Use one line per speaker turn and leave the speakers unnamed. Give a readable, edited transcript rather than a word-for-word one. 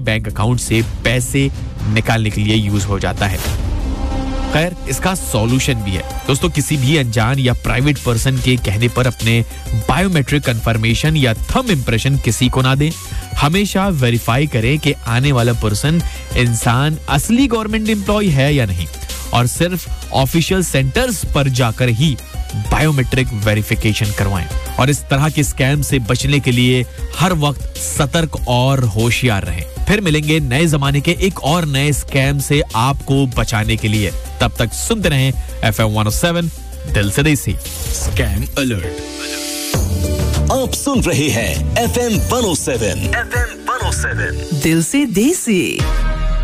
Bank account से पैसे निकालने के लिए यूज हो जाता है। खैर, इसका सॉल्यूशन भी है दोस्तों। किसी भी अनजान या प्राइवेट पर्सन के कहने पर अपने बायोमेट्रिक कंफर्मेशन या थंब इंप्रेशन किसी को ना दें। हमेशा वेरीफाई करें कि आने वाला पर्सन इंसान असली गवर्नमेंट एम्प्लॉय है या नहीं, और सिर्फ ऑफिशियल सेंटर्स पर जाकर ही बायोमेट्रिक वेरिफिकेशन करवाएं। और इस तरह के स्कैम से बचने के लिए हर वक्त सतर्क और होशियार रहें। फिर मिलेंगे नए जमाने के एक और नए स्कैम से आपको बचाने के लिए। तब तक सुनते रहें FM 107 दिल से देसी।
Scam alert. आप सुन रहे हैं FM 107 दिल से देसी।